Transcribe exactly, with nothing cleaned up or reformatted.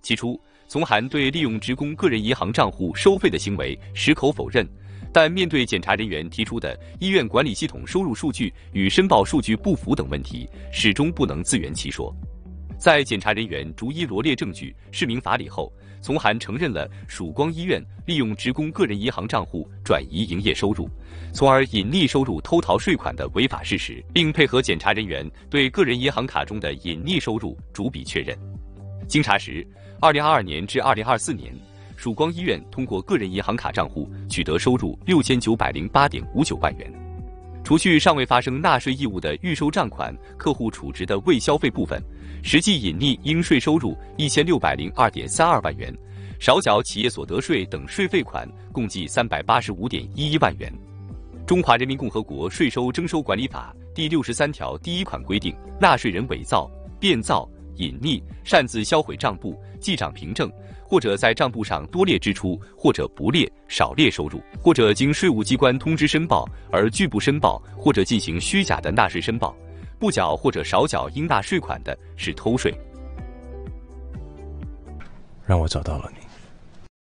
起初，从函对利用职工个人银行账户收费的行为矢口否认，但面对检察人员提出的医院管理系统收入数据与申报数据不符等问题，始终不能自圆其说。在检察人员逐一罗列证据、释明法理后，从函承认了曙光医院利用职工个人银行账户转移营业收入，从而隐匿收入偷逃税款的违法事实，并配合检察人员对个人银行卡中的隐匿收入逐笔确认。经查实，二零二二年至二零二四年，曙光医院通过个人银行卡账户取得收入六千九百零八点五九万元。除去尚未发生纳税义务的预收账款、客户储值的未消费部分，实际隐匿应税收入一千六百零二点三二万元，少缴企业所得税等税费款共计三百八十五点一一万元。中华人民共和国税收征收管理法第六十三条第一款规定，纳税人伪造、变造、隐匿、擅自销毁账簿、记账凭证，或者在账簿上多列支出，或者不列、少列收入，或者经税务机关通知申报而拒不申报，或者进行虚假的纳税申报，不缴或者少缴应纳税款的，是偷税。 让我找到了你。